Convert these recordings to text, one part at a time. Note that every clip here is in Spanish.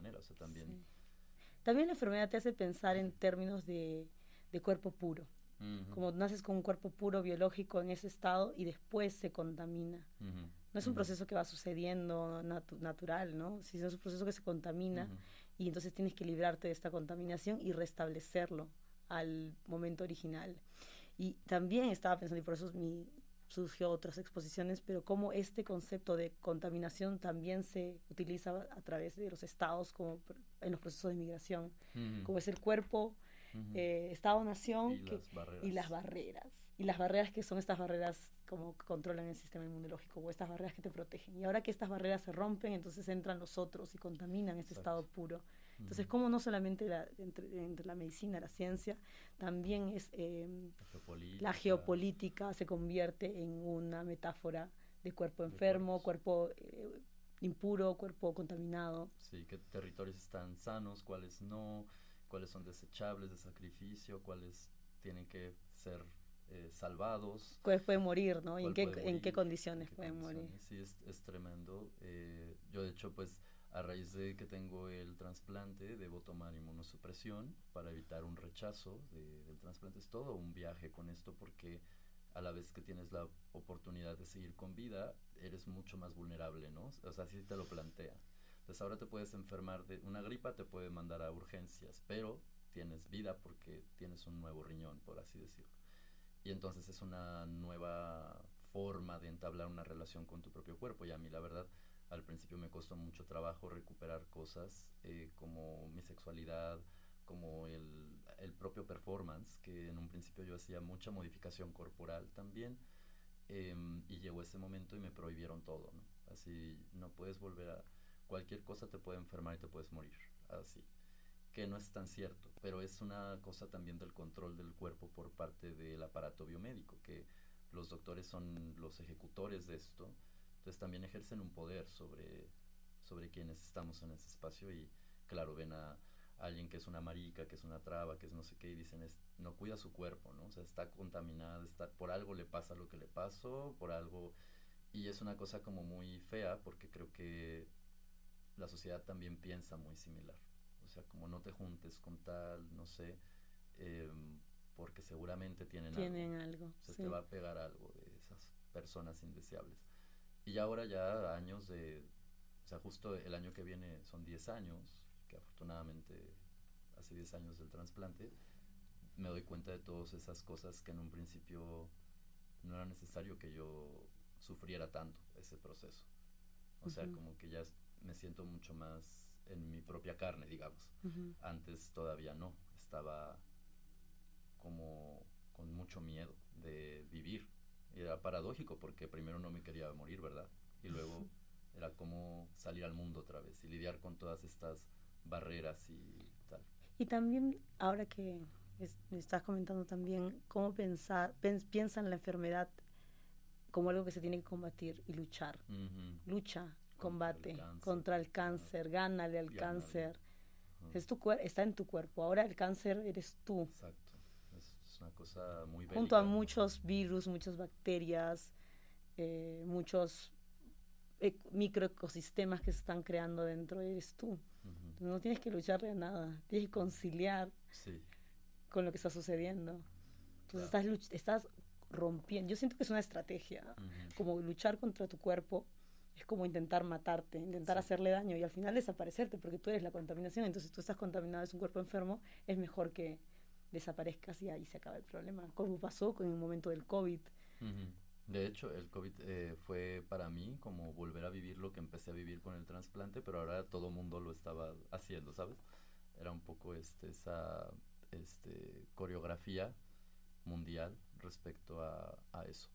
manera, o sea, también... Sí. También la enfermedad te hace pensar en términos de cuerpo puro. Ujú, Como naces con un cuerpo puro biológico en ese estado y después se contamina. ujú, No es un ujú, proceso que va sucediendo natural, ¿no? Sino es un proceso que se contamina ujú, y entonces tienes que librarte de esta contaminación y restablecerlo al momento original. Y también estaba pensando, y por eso surgió otras exposiciones, pero cómo este concepto de contaminación también se utiliza a través de los estados, como en los procesos de migración, ujú, como es el cuerpo, ujú. Estado-nación Y las y las barreras. barreras. Y las barreras que son estas barreras como que controlan el sistema inmunológico o estas barreras que te protegen. Y ahora que estas barreras se rompen, entonces entran los otros y contaminan ese Exacto. estado puro. Ujú. Entonces, como no solamente entre la medicina, la ciencia, también es La la geopolítica geopolítica se convierte en una metáfora de cuerpo de enfermo, cuerpos. cuerpo impuro, cuerpo contaminado. Sí, qué territorios están sanos, cuáles no, cuáles son desechables de sacrificio, cuáles tienen que ser salvados, Cuáles pueden morir, ¿no? ¿Y cuál puede en qué morir, en condiciones qué pueden morir? condiciones. Sí, es tremendo. Yo, de hecho, pues a raíz de que tengo el trasplante, debo tomar inmunosupresión para evitar un rechazo del trasplante. Es todo un viaje con esto porque a la vez que tienes la oportunidad de seguir con vida, eres mucho más vulnerable, ¿no? O sea, así te lo plantea. Entonces ahora te puedes enfermar de una gripa, te puede mandar a urgencias, pero tienes vida porque tienes un nuevo riñón, por así decirlo. Y entonces es una nueva forma de entablar una relación con tu propio cuerpo. Y a mí, la verdad, al principio me costó mucho trabajo recuperar cosas como mi sexualidad, como el propio performance, que en un principio yo hacía mucha modificación corporal también. Y llegó ese momento y me prohibieron todo, ¿no? Así, no puedes volver a... Cualquier cosa te puede enfermar y te puedes morir, así. Que no es tan cierto, pero es una cosa también del control del cuerpo por parte del aparato biomédico, que los doctores son los ejecutores de esto, entonces también ejercen un poder sobre quienes estamos en ese espacio y claro, ven a alguien que es una marica, que es una traba, que es no sé qué, y dicen, no cuida su cuerpo, ¿no? O sea, está contaminada, por algo le pasa lo que le pasó, por algo... Y es una cosa como muy fea porque creo que la sociedad también piensa muy similar. O sea, como no te juntes con tal, no sé, eh, porque seguramente tienen algo. Tienen algo, Se te sí. va a pegar algo de esas personas indeseables. Y ahora ya años de... O sea, justo el año que viene son 10 años, que afortunadamente hace 10 años del trasplante, me doy cuenta de todas esas cosas que en un principio no era necesario que yo sufriera tanto ese proceso. O sea, Ujú, como que ya me siento mucho más en mi propia carne, digamos. ujú. Antes todavía no, estaba como con mucho miedo de vivir. Y era paradójico porque primero no me quería morir, ¿verdad? Y luego era como salir al mundo otra vez y lidiar con todas estas barreras y tal. Y también, ahora que me estás comentando también, cómo piensan la enfermedad como algo que se tiene que combatir y luchar. Ujú. Lucha, Contra el combate cáncer, contra el claro. cáncer, gánale al Gánale. cáncer. Ajá. Está en tu cuerpo. Ahora el cáncer eres tú, Exacto. Es una cosa muy junto a bélica. muchos virus, muchas bacterias, muchos microecosistemas que se están creando dentro, eres tú. Ujú. No tienes que lucharle a nada, tienes que conciliar Sí, con lo que está sucediendo. Entonces claro. estás rompiendo. Yo siento que es una estrategia, Ujú. como luchar contra tu cuerpo, es como intentar matarte, intentar Sí, hacerle daño y al final desaparecerte porque tú eres la contaminación. Entonces tú estás contaminado, es un cuerpo enfermo, es mejor que desaparezcas y ahí se acaba el problema. Como pasó con el momento del COVID. ujú. De hecho, el COVID fue para mí como volver a vivir lo que empecé a vivir con el trasplante, pero ahora todo mundo lo estaba haciendo, ¿sabes? Era un poco esa coreografía mundial respecto a eso.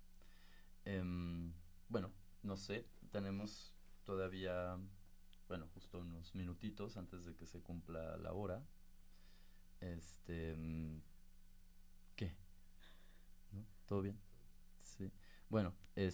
Em, bueno, no sé, tenemos todavía, bueno, justo unos minutitos antes de que se cumpla la hora. Este, ¿Qué? ¿No? ¿Todo bien? Sí. Bueno,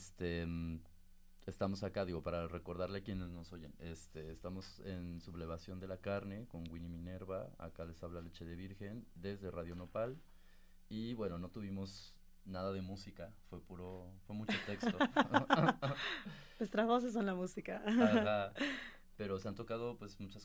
estamos acá, digo, para recordarle a quienes nos oyen. Estamos en Sublevación de la Carne con Winnie Minerva. Acá les habla Leche de Virgen desde Radio Nopal. Y bueno, no tuvimos nada de música, fue mucho texto. Nuestras voces son la música. Ajá. Pero se han tocado pues muchas